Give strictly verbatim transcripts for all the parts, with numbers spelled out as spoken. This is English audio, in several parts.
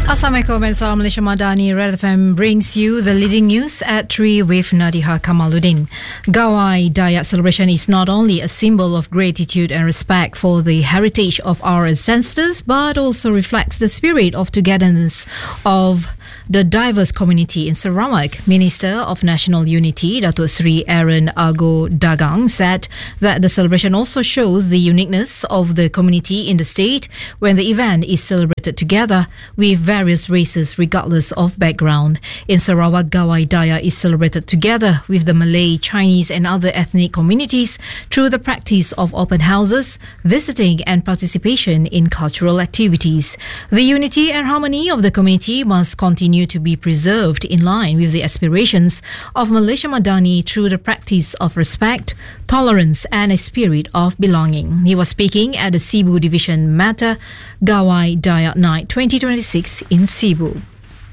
Assalamualaikum and Salam Malaysia Madani. Red F M brings you the leading news at three with Nadiha Kamaluddin. Gawai Dayak celebration is not only a symbol of gratitude and respect for the heritage of our ancestors, but also reflects the spirit of togetherness of the diverse community in Sarawak. Minister of National Unity, Datuk Seri Aaron Ago Dagang, said that the celebration also shows the uniqueness of the community in the state when the event is celebrated together with various races regardless of background. In Sarawak, Gawai Dayak is celebrated together with the Malay, Chinese and other ethnic communities through the practice of open houses, visiting and participation in cultural activities. The unity and harmony of the community must continue to be preserved in line with the aspirations of Malaysia Madani through the practice of respect, tolerance and a spirit of belonging. He was speaking at the Sibu Division Mata Gawai Dayak Night twenty twenty-six in Sibu.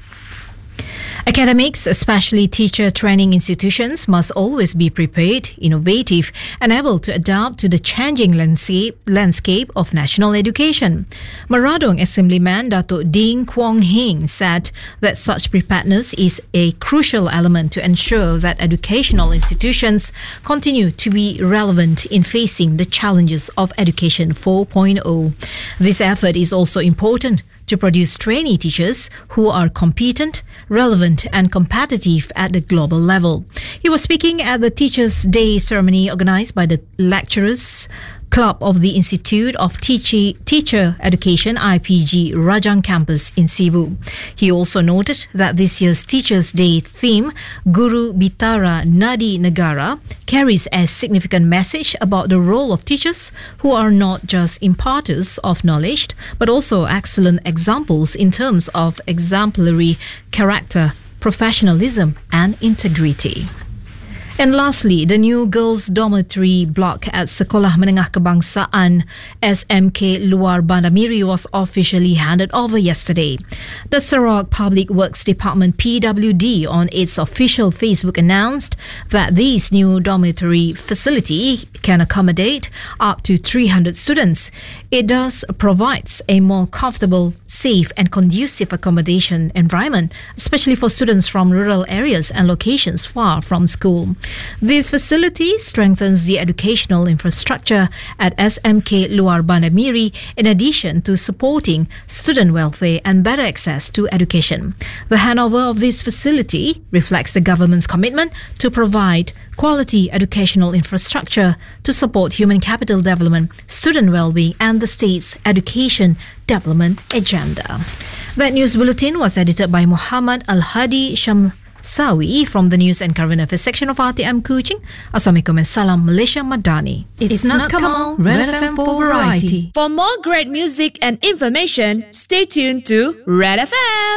Academics, especially teacher training institutions, must always be prepared, innovative and able to adapt to the changing landscape, landscape of national education. Maradong Assemblyman Datuk Ding Kwong Hing said that such preparedness is a crucial element to ensure that educational institutions continue to be relevant in facing the challenges of Education four point oh. This effort is also important to produce trainee teachers who are competent, relevant and competitive at the global level. He was speaking at the Teachers' Day ceremony organised by the Lecturers Club of the Institute of Teachi, Teacher Education I P G Rajang Campus in Sibu. He also noted that this year's Teachers' Day theme, Guru Bitara Nadi Negara, carries a significant message about the role of teachers who are not just imparters of knowledge, but also excellent examples in terms of exemplary character, professionalism and integrity. And lastly, the new girls' dormitory block at Sekolah Menengah Kebangsaan S M K Luar Bandar Miri was officially handed over yesterday. The Sarawak Public Works Department P W D on its official Facebook announced that this new dormitory facility can accommodate up to three hundred students. It thus provides a more comfortable, safe and conducive accommodation environment, especially for students from rural areas and locations far from school. This facility strengthens the educational infrastructure at S M K Luar Bandar Miri in addition to supporting student welfare and better access to education. The handover of this facility reflects the government's commitment to provide quality educational infrastructure to support human capital development, student well-being and the state's education development agenda. That news bulletin was edited by Muhammad Al-Hadi Sham Sawi from the News and Current Affairs section of R T M Kuching. Assalamualaikum and Salam Malaysia Madani. It's, it's not Kamal, Red F M for variety. For more great music and information, stay tuned to Red F M.